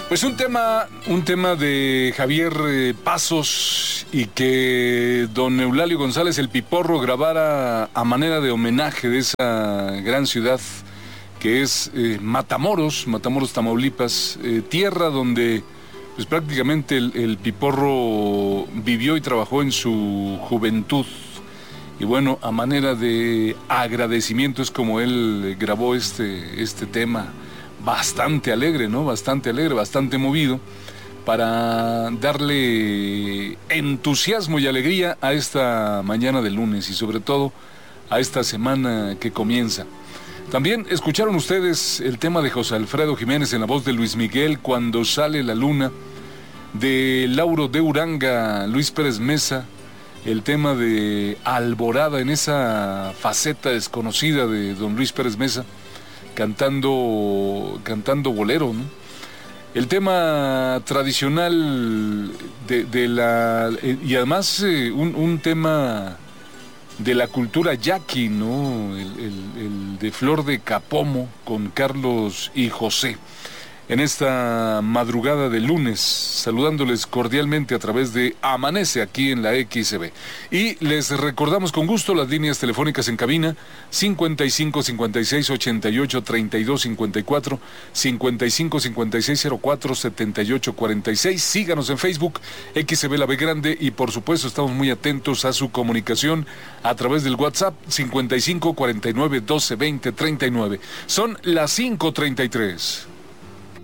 Pues un tema de Javier Pasos, y que don Eulalio González el Piporro grabara a manera de homenaje de esa gran ciudad que es Matamoros, Tamaulipas, tierra donde pues prácticamente el Piporro vivió y trabajó en su juventud. Y bueno, a manera de agradecimiento es como él grabó este tema bastante alegre, ¿no? Bastante alegre, bastante movido, para darle entusiasmo y alegría a esta mañana de lunes y sobre todo a esta semana que comienza. También escucharon ustedes el tema de José Alfredo Jiménez en la voz de Luis Miguel, Cuando sale la luna, de Lauro de Uranga, Luis Pérez Mesa, el tema de Alborada, en esa faceta desconocida de don Luis Pérez Mesa, cantando bolero, ¿no? El tema tradicional y además un tema de la cultura yaqui, ¿no? El de Flor de Capomo con Carlos y José. En esta madrugada de lunes, saludándoles cordialmente a través de Amanece aquí en la XB. Y les recordamos con gusto las líneas telefónicas en cabina: 55 56 88 32 54, 55 56 04 78 46. Síganos en Facebook, XB La B Grande, y por supuesto estamos muy atentos a su comunicación a través del WhatsApp 55 49 12 20 39. Son las 5:33.